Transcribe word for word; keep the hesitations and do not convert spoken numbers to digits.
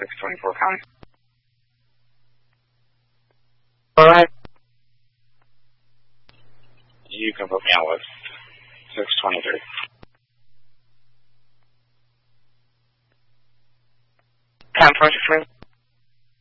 six twenty-four County. All right. You can put me out with six twenty-three. ten forty-three.